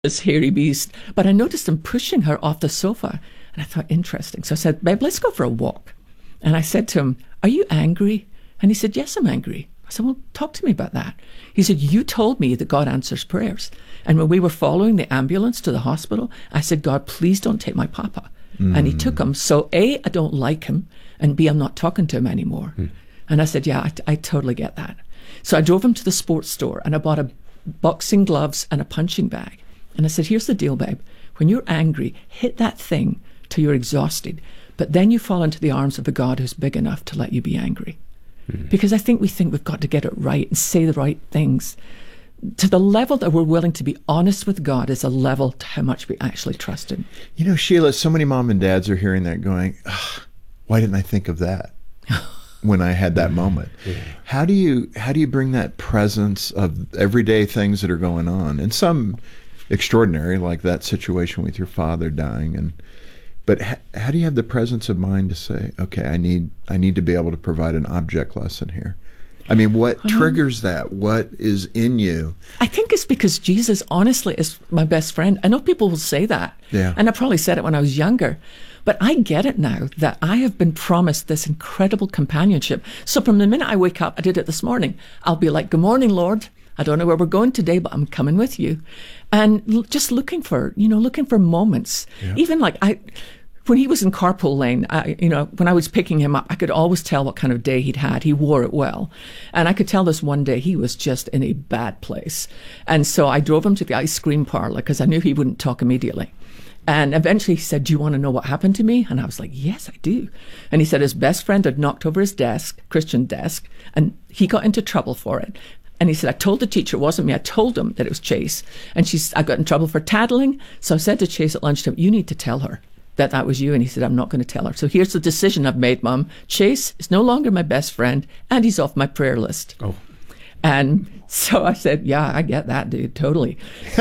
this hairy beast. But I noticed him pushing her off the sofa. And I thought, interesting. So I said, babe, let's go for a walk. And I said to him, are you angry? And he said, yes, I'm angry. I said, well, talk to me about that. He said, you told me that God answers prayers. And when we were following the ambulance to the hospital, I said, God, please don't take my papa. And he took him. So A, I don't like him. And B, I'm not talking to him anymore. And I said, yeah, I totally get that. So I drove him to the sports store and I bought a boxing gloves and a punching bag. And I said, here's the deal, babe. When you're angry, hit that thing till you're exhausted. But then you fall into the arms of a God who's big enough to let you be angry. Because I think we've got to get it right and say the right things. To the level that we're willing to be honest with God is a level to how much we actually trust him. You know, Sheila, so many mom and dads are hearing that going, why didn't I think of that when I had that moment? How do you bring that presence of everyday things that are going on, and some extraordinary, like that situation with your father dying, but how do you have the presence of mind to say, okay, I need to be able to provide an object lesson here? I mean, what triggers that? What is in you? I think it's because Jesus, honestly, is my best friend. I know people will say that. Yeah. And I probably said it when I was younger. But I get it now that I have been promised this incredible companionship. So from the minute I wake up, I did it this morning, I'll be like, good morning, Lord. I don't know where we're going today, but I'm coming with you. And just looking for moments. Yeah. Even like when he was in carpool lane, when I was picking him up, I could always tell what kind of day he'd had. He wore it well. And I could tell this one day he was just in a bad place. And so I drove him to the ice cream parlor because I knew he wouldn't talk immediately. And eventually he said, do you want to know what happened to me? And I was like, yes, I do. And he said his best friend had knocked over his desk, Christian desk, and he got into trouble for it. And he said, I told the teacher, it wasn't me. I told him that it was Chase. And I got in trouble for tattling. So I said to Chase at lunchtime, you need to tell her that was you. And he said, I'm not going to tell her. So here's the decision I've made, Mom. Chase is no longer my best friend, and he's off my prayer list. Oh. And so I said, yeah, I get that, dude, totally.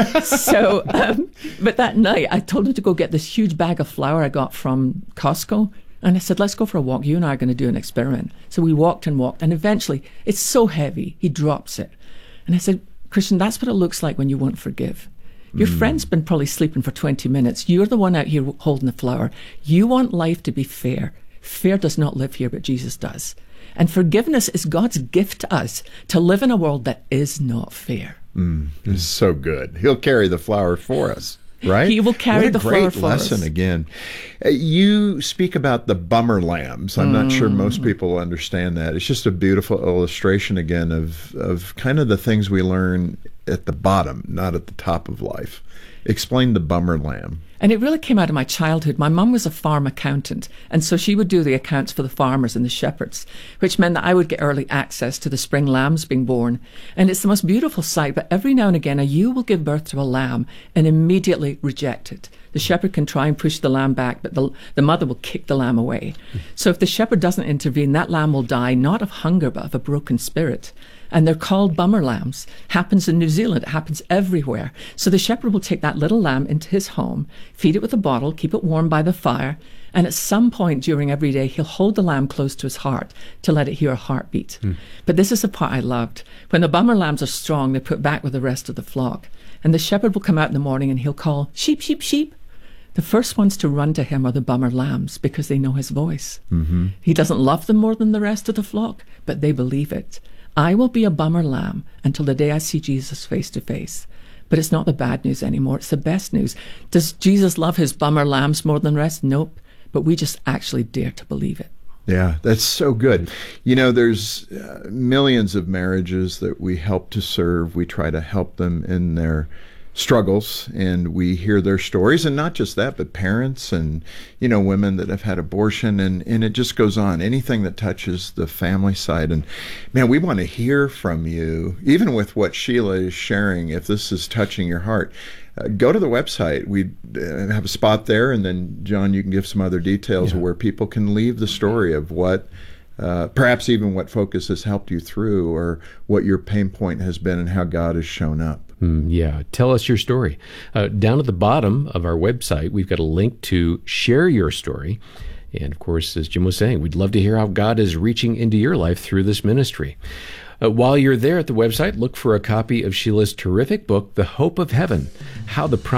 So, but that night, I told him to go get this huge bag of flour I got from Costco. And I said, let's go for a walk. You and I are going to do an experiment. So we walked and walked. And eventually, it's so heavy, he drops it. And I said, Christian, that's what it looks like when you won't forgive. Your friend's been probably sleeping for 20 minutes. You're the one out here holding the flower. You want life to be fair. Fair does not live here, but Jesus does. And forgiveness is God's gift to us to live in a world that is not fair. It's so good. He'll carry the flower for us, right? He will carry the flower for us. What a great lesson again. You speak about the bummer lambs. I'm not sure most people understand that. It's just a beautiful illustration again of kind of the things we learn at the bottom, not at the top of life. Explain the bummer lamb. And it really came out of my childhood. My mum was a farm accountant, and so she would do the accounts for the farmers and the shepherds, which meant that I would get early access to the spring lambs being born. And it's the most beautiful sight, but every now and again a ewe will give birth to a lamb and immediately reject it. The shepherd can try and push the lamb back, but the mother will kick the lamb away. So if the shepherd doesn't intervene, that lamb will die, not of hunger, but of a broken spirit. And they're called bummer lambs. Happens in New Zealand. It happens everywhere. So the shepherd will take that little lamb into his home, feed it with a bottle, keep it warm by the fire, and at some point during every day, he'll hold the lamb close to his heart to let it hear a heartbeat. But this is the part I loved. When the bummer lambs are strong, they're put back with the rest of the flock. And the shepherd will come out in the morning and he'll call, sheep, sheep, sheep. The first ones to run to him are the bummer lambs because they know his voice. He doesn't love them more than the rest of the flock, but they believe it. I will be a bummer lamb until the day I see Jesus face to face. But it's not the bad news anymore. It's the best news. Does Jesus love his bummer lambs more than the rest? Nope. But we just actually dare to believe it. Yeah, that's so good. You know, there's millions of marriages that we help to serve. We try to help them in their struggles, and we hear their stories, and not just that, but parents and, women that have had abortion, and it just goes on. Anything that touches the family side. And man, we want to hear from you, even with what Sheila is sharing. If this is touching your heart, go to the website. We have a spot there, and then John, you can give some other details of where people can leave the story of what perhaps even what Focus has helped you through, or what your pain point has been and how God has shown up. Tell us your story. Down at the bottom of our website, we've got a link to share your story. And of course, as Jim was saying, we'd love to hear how God is reaching into your life through this ministry. While you're there at the website, look for a copy of Sheila's terrific book, The Hope of Heaven, How the